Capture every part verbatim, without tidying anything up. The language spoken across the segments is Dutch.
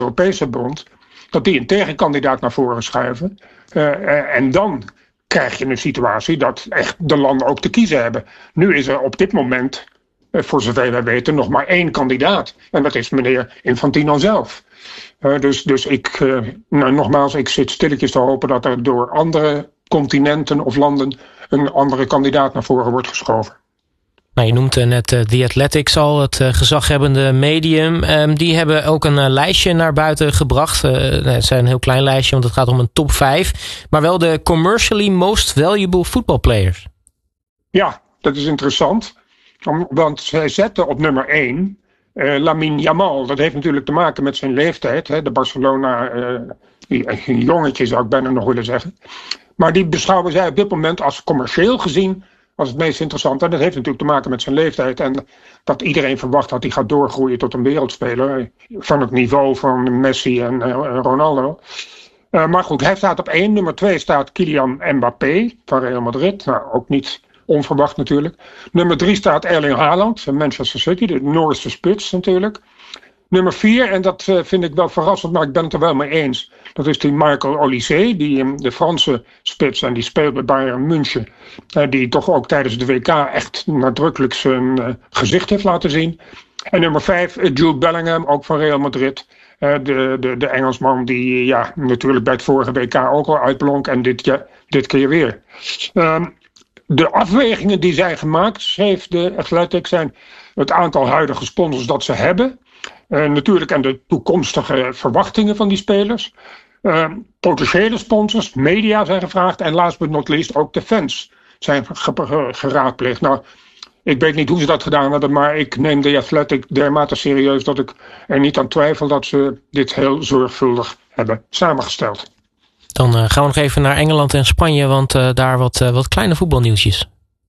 Europese Bond, dat die een tegenkandidaat naar voren schuiven. Uh, en dan krijg je een situatie dat echt de landen ook te kiezen hebben. Nu is er op dit moment, uh, voor zover wij weten, nog maar één kandidaat. En dat is meneer Infantino zelf. Uh, dus dus ik, uh, nou, nogmaals, ik zit stilletjes te hopen dat er door andere continenten of landen een andere kandidaat naar voren wordt geschoven. Nou, je noemt net uh, The Athletic al, het uh, gezaghebbende medium. Um, die hebben ook een uh, lijstje naar buiten gebracht. Uh, het is een heel klein lijstje, want het gaat om een top vijf. Maar wel de commercially most valuable football players. Ja, dat is interessant. Want zij zetten op nummer één uh, Lamine Yamal. Dat heeft natuurlijk te maken met zijn leeftijd. Hè? De Barcelona, uh, een jongetje zou ik bijna nog willen zeggen. Maar die beschouwen zij op dit moment als commercieel gezien als het meest interessant. En dat heeft natuurlijk te maken met zijn leeftijd. En dat iedereen verwacht dat hij gaat doorgroeien tot een wereldspeler. Van het niveau van Messi en uh, Ronaldo. Uh, maar goed, hij staat op één. Nummer twee staat Kylian Mbappé van Real Madrid. Nou, ook niet onverwacht natuurlijk. Nummer drie staat Erling Haaland van Manchester City. De Noorse spits natuurlijk. Nummer vier, en dat uh, vind ik wel verrassend, maar ik ben het er wel mee eens. Dat is die Michael Olise, die um, de Franse spits, en die speelt bij Bayern München. Uh, die toch ook tijdens de W K echt nadrukkelijk zijn uh, gezicht heeft laten zien. En nummer vijf, uh, Jude Bellingham, ook van Real Madrid. Uh, de, de, de Engelsman die ja, natuurlijk bij het vorige W K ook al uitblonk en dit, ja, dit keer weer. Uh, de afwegingen die zijn gemaakt, schreef de Athletic, zijn het aantal huidige sponsors dat ze hebben. Uh, natuurlijk en de toekomstige verwachtingen van die spelers. Uh, potentiële sponsors, media zijn gevraagd. En last but not least ook de fans zijn geraadpleegd. Nou, ik weet niet hoe ze dat gedaan hebben. Maar ik neem de Athletic dermate serieus dat ik er niet aan twijfel dat ze dit heel zorgvuldig hebben samengesteld. Dan uh, gaan we nog even naar Engeland en Spanje. Want uh, daar wat, uh, wat kleine voetbalnieuwtjes.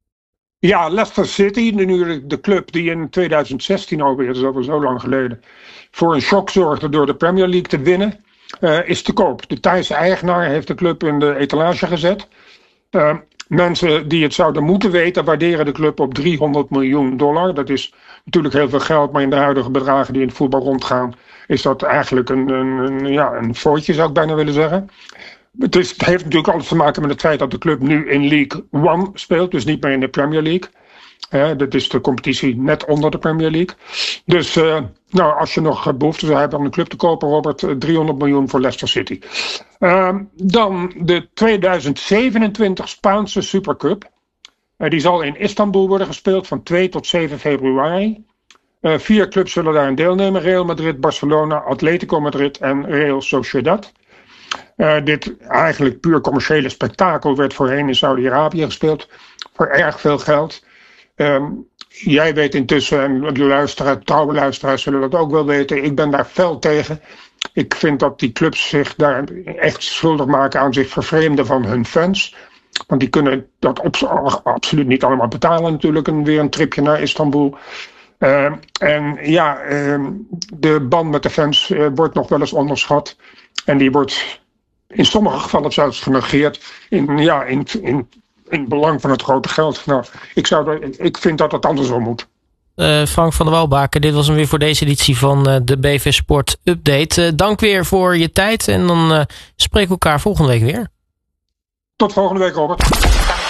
Ja, Leicester City, nu de club die in tweeduizend zestien alweer, dat is alweer zo lang geleden, voor een shock zorgde door de Premier League te winnen, uh, is te koop. De Thaise eigenaar heeft de club in de etalage gezet. Uh, mensen die het zouden moeten weten waarderen de club op driehonderd miljoen dollar. Dat is natuurlijk heel veel geld, maar in de huidige bedragen die in het voetbal rondgaan, is dat eigenlijk een, een, een, ja, een foutje, zou ik bijna willen zeggen. Het, is, het heeft natuurlijk alles te maken met het feit dat de club nu in League One speelt. Dus niet meer in de Premier League. Uh, dat is de competitie net onder de Premier League. Dus uh, nou, als je nog behoefte zou hebben aan een club te kopen, Robert, driehonderd miljoen voor Leicester City. Uh, dan de tweeduizend zevenentwintig Spaanse Supercup. Uh, die zal in Istanbul worden gespeeld van twee tot zeven februari. Uh, vier clubs zullen daarin deelnemen. Real Madrid, Barcelona, Atletico Madrid en Real Sociedad. Uh, dit eigenlijk puur commerciële spektakel werd voorheen in Saudi-Arabië gespeeld. Voor erg veel geld. Um, jij weet intussen, en de luisteraar, trouwe luisteraars zullen dat ook wel weten. Ik ben daar fel tegen. Ik vind dat die clubs zich daar echt schuldig maken aan zich vervreemden van hun fans. Want die kunnen dat op, absoluut niet allemaal betalen natuurlijk. En weer een tripje naar Istanbul. Uh, en ja, uh, de band met de fans uh, wordt nog wel eens onderschat. En die wordt in sommige gevallen zelfs genegeerd in, ja, in, in, in belang van het grote geld. Nou, ik, zou er, ik vind dat het andersom moet. Uh, Frank van der Walbaken, dit was hem weer voor deze editie van uh, de B V Sport Update. Uh, dank weer voor je tijd en dan uh, spreken we elkaar volgende week weer. Tot volgende week, Robert.